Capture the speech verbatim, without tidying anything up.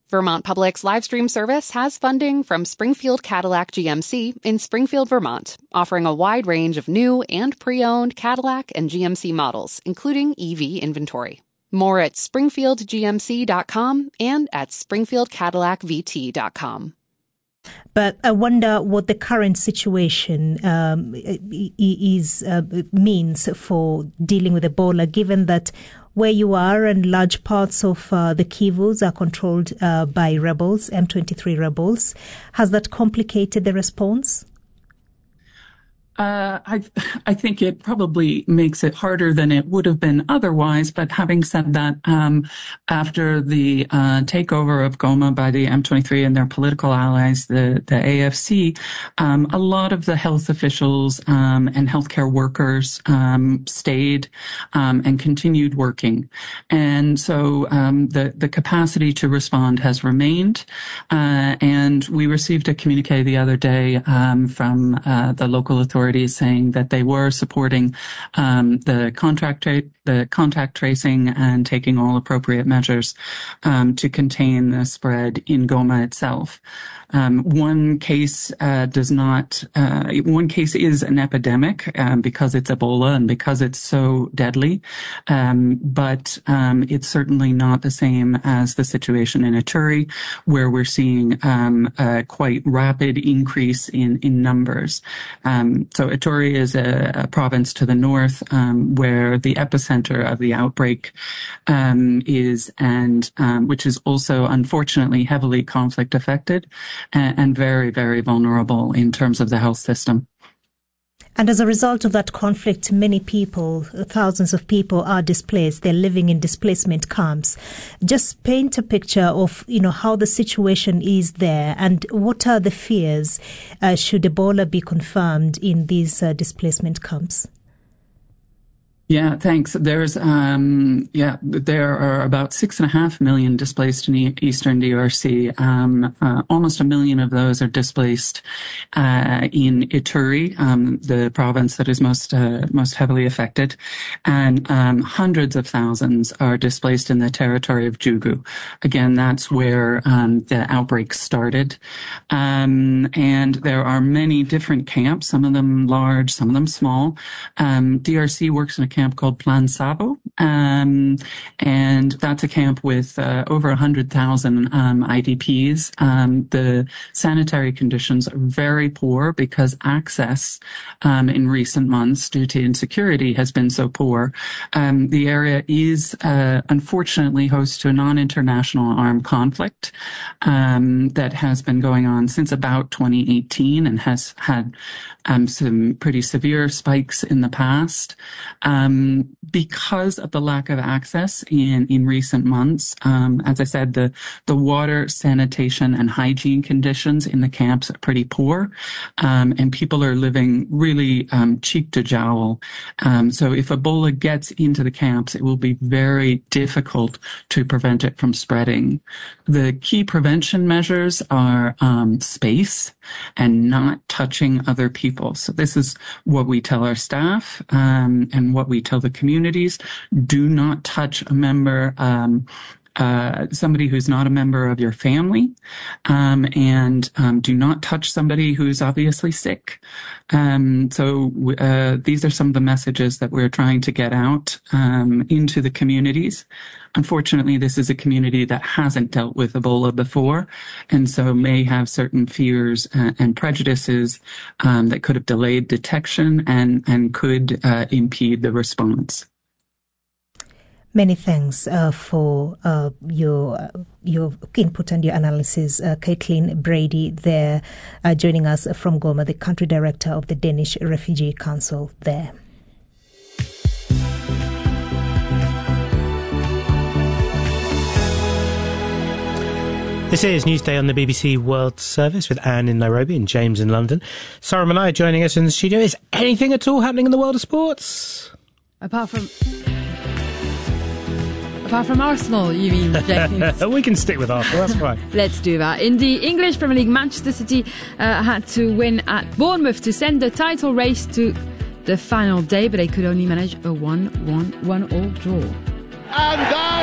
Vermont Public's live stream service has funding from Springfield Cadillac G M C in Springfield, Vermont, offering a wide range of new and pre-owned Cadillac and G M C models, including E V inventory. More at springfield g m c dot com and at springfield cadillac v t dot com. But I wonder what the current situation um, is uh, means for dealing with Ebola, given that where you are and large parts of uh, the Kivus are controlled uh, by rebels, M twenty-three rebels. Has that complicated the response? Uh, I I think it probably makes it harder than it would have been otherwise. But having said that, um, after the uh, takeover of Goma by the M twenty-three and their political allies, the the A F C, um, a lot of the health officials um, and healthcare workers um, stayed um, and continued working, and so um, the the capacity to respond has remained. Uh, and we received a communique the other day um, from uh, the local authorities saying that they were supporting um, the contract tra- the contact tracing and taking all appropriate measures um, to contain the spread in Goma itself. Um, one case uh, does not. Uh, one case is an epidemic um, because it's Ebola and because it's so deadly, um, but um, it's certainly not the same as the situation in Ituri, where we're seeing um, a quite rapid increase in in numbers. Um, so Ituri is a, a province to the north um, where the epicenter of the outbreak um, is, and um, which is also unfortunately heavily conflict affected. And very, very vulnerable in terms of the health system. And as a result of that conflict, many people, thousands of people are displaced. They're living in displacement camps. Just paint a picture of, you know, how the situation is there and what are the fears uh, should Ebola be confirmed in these uh, displacement camps? Yeah, thanks. There's, um, yeah, there are about six and a half million displaced in e- Eastern D R C. Um, uh, almost a million of those are displaced, uh, in Ituri, um, the province that is most, uh, most heavily affected. And, um, hundreds of thousands are displaced in the territory of Jugu. Again, that's where, um, the outbreak started. Um, and there are many different camps, some of them large, some of them small. Um, D R C works in a camp called Plan Sabo, um, and that's a camp with uh, over one hundred thousand um, I D Ps. Um, the sanitary conditions are very poor because access um, in recent months, due to insecurity, has been so poor. Um, the area is uh, unfortunately host to a non-international armed conflict um, that has been going on since about twenty eighteen and has had um, some pretty severe spikes in the past. Um, because of the lack of access in, in recent months, um, as I said, the, the water, sanitation, and hygiene conditions in the camps are pretty poor, um, and people are living really um, cheek to jowl. Um, so if Ebola gets into the camps, it will be very difficult to prevent it from spreading. The key prevention measures are um, space and not touching other people. So this is what we tell our staff um, and what we tell the communities. Do not touch a member, um, uh, somebody who's not a member of your family, um, and um, do not touch somebody who's obviously sick. Um, so uh, these are some of the messages that we're trying to get out um, into the communities. Unfortunately, this is a community that hasn't dealt with Ebola before, and so may have certain fears uh, and prejudices um, that could have delayed detection and, and could uh, impede the response. Many thanks uh, for uh, your uh, your input and your analysis. Uh, Caitlin Brady there uh, joining us from Goma, the country director of the Danish Refugee Council there. This is Newsday on the B B C World Service with Anne in Nairobi and James in London. Sarah Manaya joining us in the studio. Is anything at all happening in the world of sports? Apart from... Apart from Arsenal, you mean, James? We can stick with Arsenal, that's fine. Let's do that. In the English Premier League, Manchester City uh, had to win at Bournemouth to send the title race to the final day, but they could only manage a one one one all draw. And that